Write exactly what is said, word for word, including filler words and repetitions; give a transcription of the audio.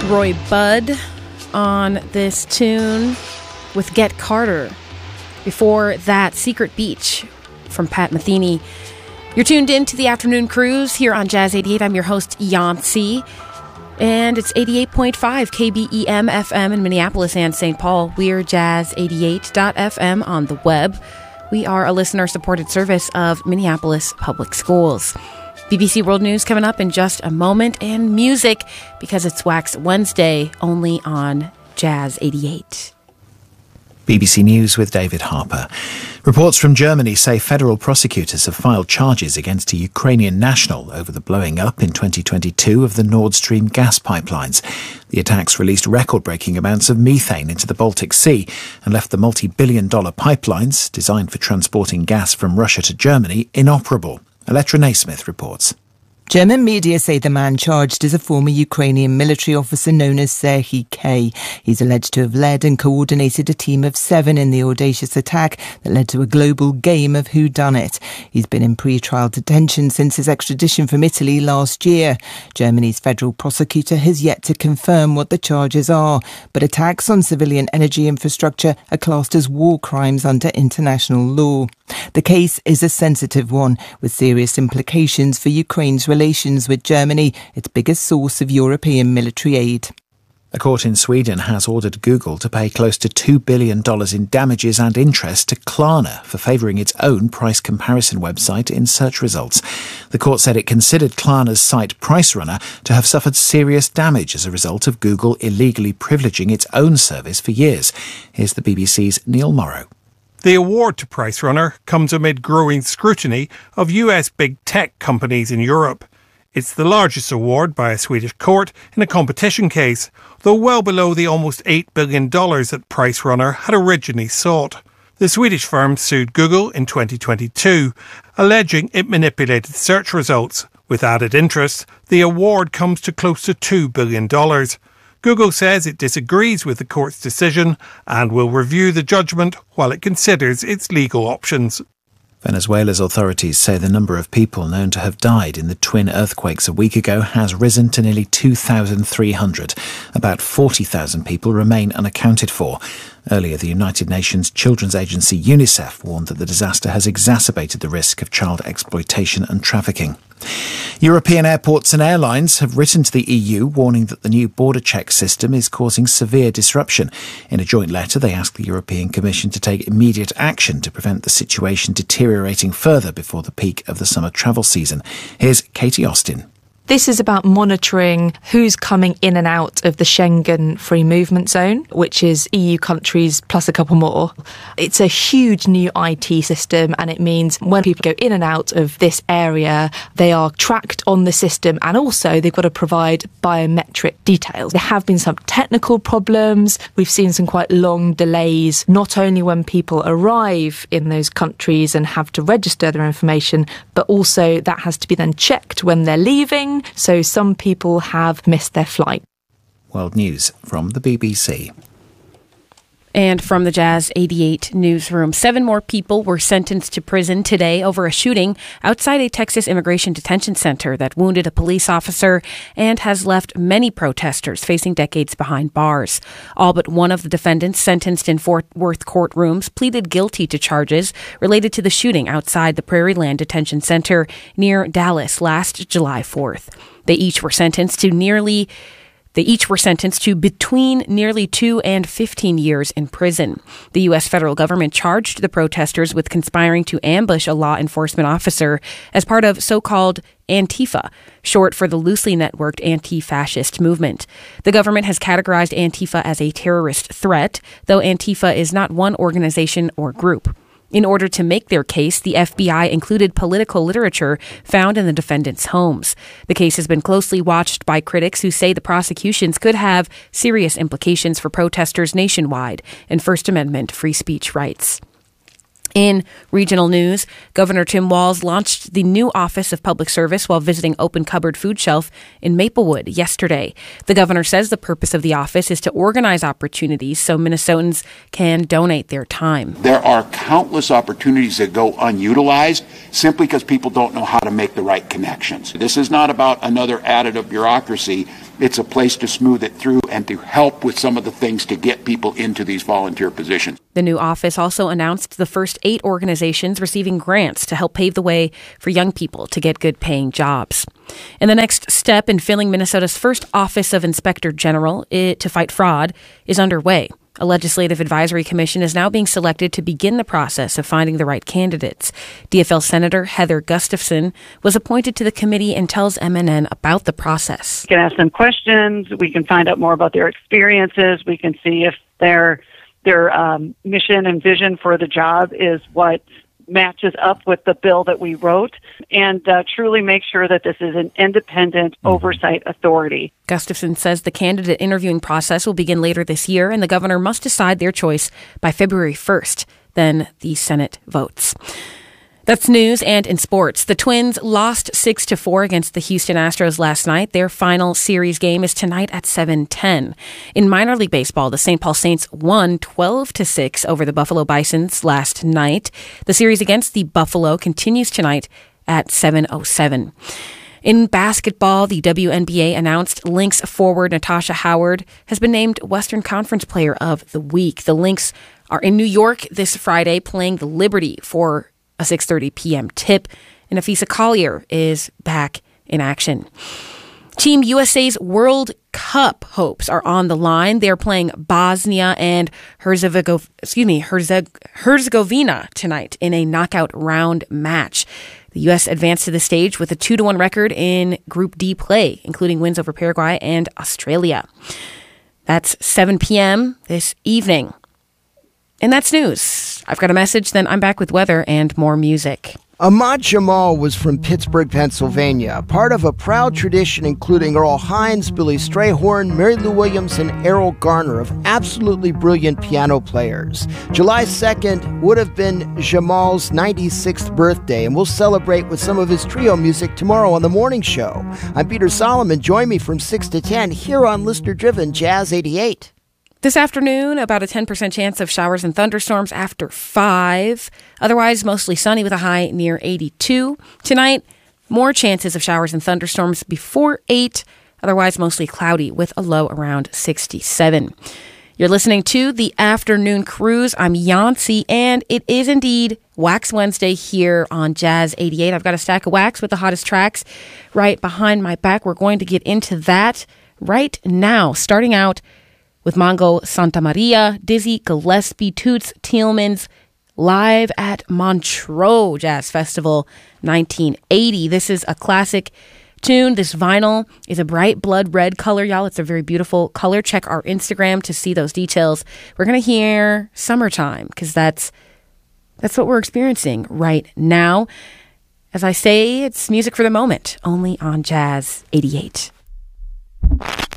Roy Budd on this tune with Get Carter. Before that, Secret Beach from Pat Metheny. You're tuned in to the Afternoon Cruise here on Jazz eighty-eight. I'm your host, Yancy. And it's eighty-eight point five K B E M F M in Minneapolis and Saint Paul. We're jazz eighty-eight dot f m on the web. We are a listener-supported service of Minneapolis Public Schools. B B C World News coming up in just a moment, and music because it's Wax Wednesday only on Jazz eighty-eight. B B C News with David Harper. Reports from Germany say federal prosecutors have filed charges against a Ukrainian national over the blowing up in twenty twenty-two of the Nord Stream gas pipelines. The attacks released record-breaking amounts of methane into the Baltic Sea and left the multi-billion dollar pipelines, designed for transporting gas from Russia to Germany, inoperable. Electra Naismith reports. German media say the man charged is a former Ukrainian military officer known as Serhiy K. He's alleged to have led and coordinated a team of seven in the audacious attack that led to a global game of whodunit. He's been in pre-trial detention since his extradition from Italy last year. Germany's federal prosecutor has yet to confirm what the charges are, but attacks on civilian energy infrastructure are classed as war crimes under international law. The case is a sensitive one, with serious implications for Ukraine's relations with Germany, its biggest source of European military aid. A court in Sweden has ordered Google to pay close to two billion dollars in damages and interest to Klarna for favouring its own price comparison website in search results. The court said it considered Klarna's site PriceRunner to have suffered serious damage as a result of Google illegally privileging its own service for years. Here's the B B C's Neil Morrow. The award to PriceRunner comes amid growing scrutiny of U S big tech companies in Europe. It's the largest award by a Swedish court in a competition case, though well below the almost eight billion dollars that PriceRunner had originally sought. The Swedish firm sued Google in twenty twenty-two, alleging it manipulated search results. With added interest, the award comes to close to two billion dollars. Google says it disagrees with the court's decision and will review the judgment while it considers its legal options. Venezuela's authorities say the number of people known to have died in the twin earthquakes a week ago has risen to nearly two thousand three hundred. About forty thousand people remain unaccounted for. Earlier, the United Nations Children's Agency UNICEF warned that the disaster has exacerbated the risk of child exploitation and trafficking. European airports and airlines have written to the E U warning that the new border check system is causing severe disruption. In a joint letter, they ask the European Commission to take immediate action to prevent the situation deteriorating further before the peak of the summer travel season. Here's Katie Austin. This is about monitoring who's coming in and out of the Schengen free movement zone, which is E U countries plus a couple more. It's a huge new I T system, and it means when people go in and out of this area, they are tracked on the system, and also they've got to provide biometric details. There have been some technical problems. We've seen some quite long delays, not only when people arrive in those countries and have to register their information, but also that has to be then checked when they're leaving. So some people have missed their flight. World News from the B B C. And from the Jazz eighty-eight newsroom, seven more people were sentenced to prison today over a shooting outside a Texas immigration detention center that wounded a police officer and has left many protesters facing decades behind bars. All but one of the defendants sentenced in Fort Worth courtrooms pleaded guilty to charges related to the shooting outside the Prairie Land Detention Center near Dallas last July fourth. They each were sentenced to nearly They each were sentenced to between nearly two and fifteen years in prison. The U S federal government charged the protesters with conspiring to ambush a law enforcement officer as part of so-called Antifa, short for the loosely networked anti-fascist movement. The government has categorized Antifa as a terrorist threat, though Antifa is not one organization or group. In order to make their case, the F B I included political literature found in the defendants' homes. The case has been closely watched by critics who say the prosecutions could have serious implications for protesters nationwide and First Amendment free speech rights. In regional news, Governor Tim Walz launched the new Office of Public Service while visiting Open Cupboard Food Shelf in Maplewood yesterday. The governor says the purpose of the office is to organize opportunities so Minnesotans can donate their time. There are countless opportunities that go unutilized simply because people don't know how to make the right connections. This is not about another additive bureaucracy. It's a place to smooth it through and to help with some of the things to get people into these volunteer positions. The new office also announced the first eight organizations receiving grants to help pave the way for young people to get good paying jobs. And the next step in filling Minnesota's first Office of Inspector General it, to fight fraud is underway. A legislative advisory commission is now being selected to begin the process of finding the right candidates. D F L Senator Heather Gustafson was appointed to the committee and tells M N N about the process. We can ask them questions. We can find out more about their experiences. We can see if their their um, mission and vision for the job is what matches up with the bill that we wrote, and uh, truly make sure that this is an independent oversight authority. Gustafson says the candidate interviewing process will begin later this year, and the governor must decide their choice by February first. Then the Senate votes. That's news. And in sports, the Twins lost six to four against the Houston Astros last night. Their final series game is tonight at seven ten. In minor league baseball, the Saint Paul Saints won twelve to six over the Buffalo Bisons last night. The series against the Buffalo continues tonight at seven oh seven. In basketball, the W N B A announced Lynx forward Natasha Howard has been named Western Conference Player of the Week. The Lynx are in New York this Friday playing the Liberty for a six thirty p.m. tip, and Afisa Collier is back in action. Team U S A's World Cup hopes are on the line. They're playing Bosnia and Herzegovina, excuse me, Herzegovina tonight in a knockout round match. The U S advanced to the stage with a two to one record in Group D play, including wins over Paraguay and Australia. That's seven p.m. this evening. And that's news. I've got a message, then I'm back with weather and more music. Ahmad Jamal was from Pittsburgh, Pennsylvania, part of a proud tradition including Earl Hines, Billy Strayhorn, Mary Lou Williams, and Errol Garner of absolutely brilliant piano players. July second would have been Jamal's ninety-sixth birthday, and we'll celebrate with some of his trio music tomorrow on The Morning Show. I'm Peter Solomon. Join me from six to ten here on listener-driven Jazz eighty-eight. This afternoon, about a ten percent chance of showers and thunderstorms after five. Otherwise, mostly sunny with a high near eighty-two. Tonight, more chances of showers and thunderstorms before eight. Otherwise, mostly cloudy with a low around sixty-seven. You're listening to The Afternoon Cruise. I'm Yancey, and it is indeed Wax Wednesday here on Jazz eighty-eight. I've got a stack of wax with the hottest tracks right behind my back. We're going to get into that right now, starting out with Mongo Santamaria, Dizzy Gillespie, Toots Thielemans, live at Montreux Jazz Festival nineteen eighty. This is a classic tune. This vinyl is a bright blood red color, y'all. It's a very beautiful color. Check our Instagram to see those details. We're going to hear Summertime because that's, that's what we're experiencing right now. As I say, it's music for the moment, only on Jazz eighty-eight.